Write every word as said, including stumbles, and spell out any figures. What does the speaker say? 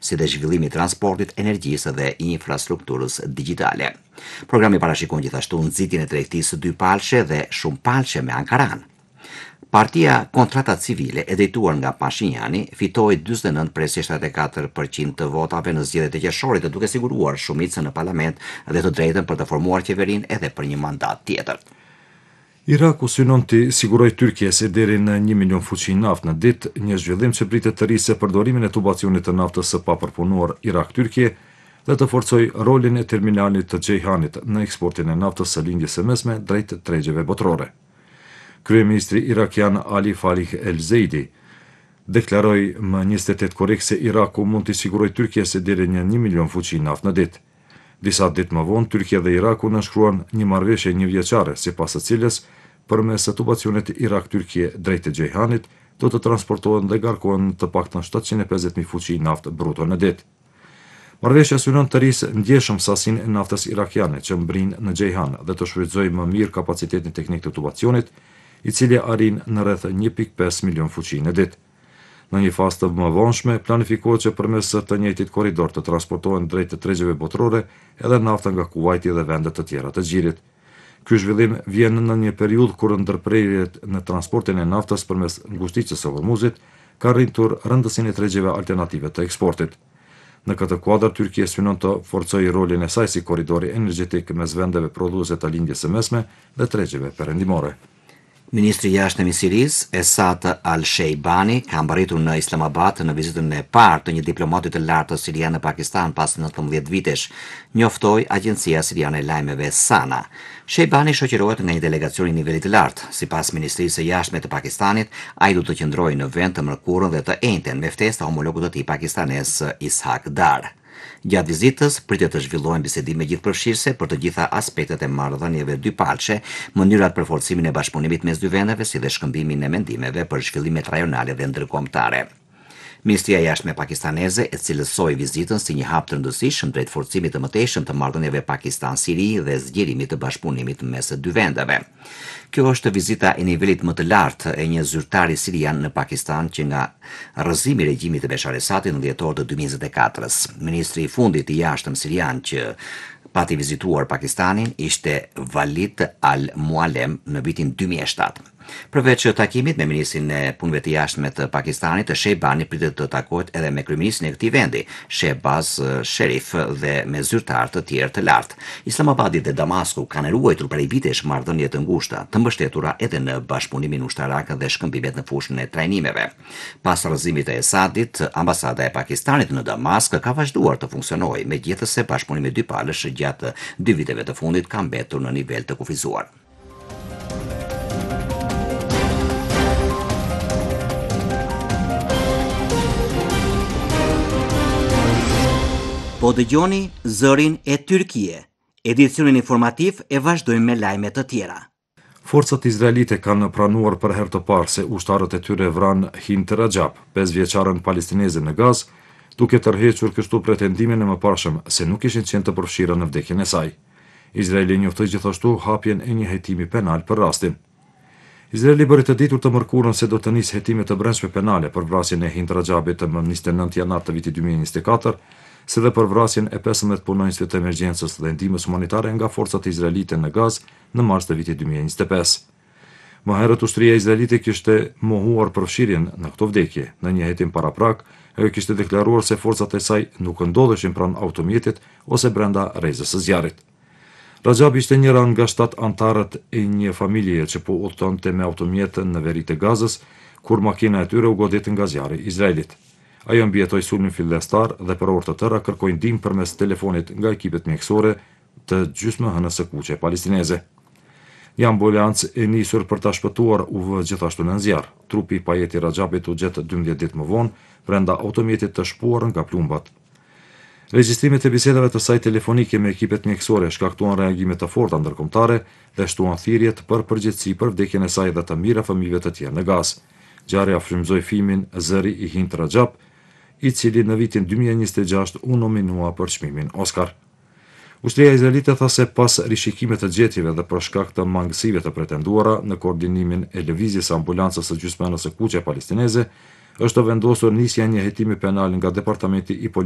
si dhe zhvillimi i transportit, energjisë dhe infrastrukturës digjitale. Programi parashikon gjithashtu nxitjen e tregtisë dypalshe dhe shumëpalshe me Ankaran. Partia Kontrata Civile, e drejtuar nga Pashinjani, fitoi dyzet e nëntë prej shtatëdhjetë e katër përqind të votave në zgjedhjet e qershorit, duke siguruar shumicën në parlament dhe të drejtën për të formuar qeverinë edhe për një mandat tjetër. Iraku synon të sigurojë Tyrkisë se deri në një milion fuqi naftë në ditë, një zhvillim që pritet të rrisë përdorimin e tubacionit të naftës së papërpunuar Irak-Tyrkie dhe të forcojë rolin e terminalit të Xhejhanit në eksportin e naftës së lindjes së mesme drejt tregjeve botërore. Kryeministri irakian Ali Falih El-Zeidi deklaroi më njëzet e tetë korrik se Iraku mund të sigurojë Tyrkisë deri në një milion fuqi naftë në ditë. Disa ditë më vonë, Tyrkia dhe Iraku nënshkruan një marrëveshje njëvjeçare, sipas së cilës përmes tubacionit Irak-Tyrkie drejt Xhejhanit do të transportohen dhe garkohen të paktën shtatëqind e pesëdhjetë mijë fuqi naftë bruto në ditë. Marrëveshja synon të rrisë ndjeshëm sasinë e naftës irakiane që mbrin në Xhejhan dhe të shfrytëzojë më mirë kapacitetin teknik të tubacionit, i cili arrin në rreth një pikë pesë milion fuqi në ditë. Në një fazë të mëvonshme, planifikohet që përmes të njëjtit korridor të transportohen drejt të tregjeve botërore edhe nafta nga Kuwaiti dhe vende të tjera të gjirit. Ky zhvillim vjen në një periudhë kur ndërprerjet në transportin e naftës përmes ngushticës së Hormuzit ka rritur rëndësinë e tregjeve alternative të eksportit. Në këtë kuadër, Tyrkia synon të forcojë rolin e saj si korridori energjetik mes vendeve prodhuese të lindjes së mesme dhe tregjeve perëndimore. Ministri i jashtëm i Sirisë, Esat al-Sheibani, ka mbërritur në Islamabad në vizitën e parë të një diplomati të lartë sirian në Pakistan pas nëntëmbëdhjetë vitesh, njoftoi Agjencia Siriane e Lajmeve Sana. Sheibani shoqërohet nga një delegacion i nivelit të lartë. Sipas Ministrisë së Jashtme të Pakistanit, ai do të qëndrojë në vend të mërkurën dhe të enjten me ftesë të homologut të tij pakistanes Ishaq Dar. Gjatë vizitës pritet të zhvillohen bisedime gjithëpërfshirëse për të gjitha aspektet e marrëdhënieve dypalshe, mënyrat për forcimin e bashkëpunimit mes dy vendeve, si dhe shkëmbimin e mendimeve për zhvillimet rajonale dhe ndërkombëtare. Ministria e Jashtme pakistaneze e cilësoi vizitën si një hap të rëndësishëm drejt forcimit të mëtejshëm të marrëdhënieve Pakistan-Siri dhe zgjerimit të bashkëpunimit mes dy vendeve. Kjo është vizita e nivelit më të lartë e një zyrtari sirian në Pakistan që nga rrëzimi i regjimit të Bashar Esadit në dhjetor të dy mijë e njëzet e katër. Ministri i fundit i jashtëm sirian që pati vizituar Pakistanin ishte Walid al-Mualem në vitin dy mijë e shtatë. Përveç takimit me ministrin e punëve të jashtme të Pakistanit, Sheibani pritet të takohet edhe me kryeministrin e këtij vendi, Shehbaz Sharif, dhe me zyrtar të tjerë të lartë. Islamabadi dhe Damasku kanë ruajtur prej vitesh marrëdhënie të ngushta, të mbështetura edhe në bashkëpunimin ushtarak dhe shkëmbimet në fushën e trajnimeve. Pas rrëzimit të Esadit, ambasada e Pakistanit në Damask ka vazhduar të funksionojë, megjithëse bashkëpunimi dypalësh gjatë dy viteve të fundit ka mbetur në nivel të kufizuar. Po dëgjoni Zërin e Tyrkie. Edicionin informativ e vazhdojmë me lajme të tjera. Forcat izraelite kanë pranuar për herë të parë se ushtarët e tyre vranë Hint Rajab, pesë vjeçaren palestineze në Gazë, duke tërhequr kështu pretendimin e mëparshëm se nuk ishin qenë të përfshirë në vdekjen e saj. Izraeli njoftoi gjithashtu hapjen e një hetimi penal për rastin. Izraeli bëri të ditur të mërkurën se do të nisë hetime të brendshme penale për vrasjen e Hint Rajabit më njëzet e nëntë janar të vitit dy mijë e njëzet e katër, si dhe për vrasjen e pesëmbëdhjetë punonjësve të emergjencës dhe ndihmës humanitare nga forcat izraelite në Gazë në mars të vitit dy mijë e njëzet e pesë. Më herët ushtria izraelite kishte mohuar përfshirjen në këto vdekje. Në një hetim paraprak, ajo kishte deklaruar se forcat e saj nuk ndodheshin pranë automjetit ose brenda rrezës së zjarrit. Rajab ishte njëra nga shtatë antarët e një familjeje që po udhtonte me automjet në veri të Gazës, kur makina e tyre u goditi nga zjarri i Izraelit. Ajo mbijetoi sulmin fillestar dhe për orë të tëra kërkoi ndihmë përmes telefonit nga ekipet mjekësore të gjysmëhënës së kuqe palestineze. Një ambulancë e nisur për ta shpëtuar u vë gjithashtu në zjarr. Trupi i Pajeti Rajabit u gjet dymbëdhjetë ditë më vonë brenda automjetit të shpuar nga plumbat. Regjistrimet e bisedave të saj telefonike me ekipet mjekësore shkaktuan reagime të forta ndërkombëtare dhe shtuan thirrjet për përgjegjësi për vdekjen e saj dhe të mira fëmijëve të tjerë në Gazë. Ngjarja frymëzoi filmin Zëri i Hint Rajab, i cili në vitin dy mijë e njëzet e gjashtë u nominua për çmimin Oscar. Ushtria izraelite tha se pas rishikimit të gjetjeve dhe për shkak të mangësive të pretenduara në koordinimin e lëvizjes së ambulancës së gjysmëhënës së kuqe palestineze, është vendosur nisja e një hetimi penal nga departamenti i